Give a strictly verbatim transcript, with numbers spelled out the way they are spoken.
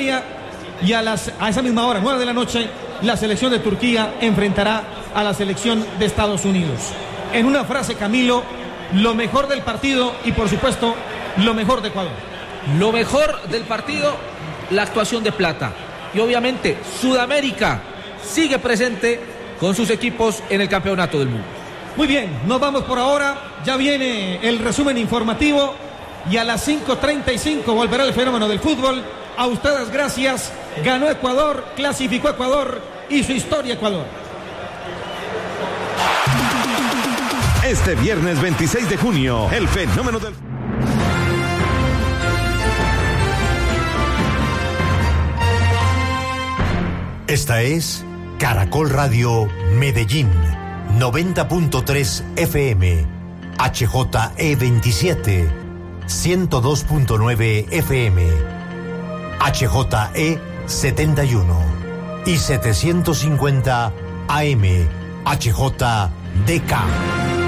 Italia y a, las, a esa misma hora, nueve de la noche, la selección de Turquía enfrentará a la selección de Estados Unidos. En una frase, Camilo, lo mejor del partido y por supuesto lo mejor de Ecuador. Lo mejor del partido, la actuación de Plata. Y obviamente Sudamérica sigue presente con sus equipos en el campeonato del mundo. Muy bien, nos vamos por ahora. Ya viene el resumen informativo y a las cinco treinta y cinco volverá el fenómeno del fútbol. A ustedes gracias. Ganó Ecuador, clasificó Ecuador y su historia Ecuador. Este viernes veintiséis de junio, el fenómeno del... Esta es Caracol Radio Medellín, noventa punto tres F M, H J E veintisiete, ciento dos punto nueve F M, H J E setenta y uno y setecientos cincuenta A M, H J D K.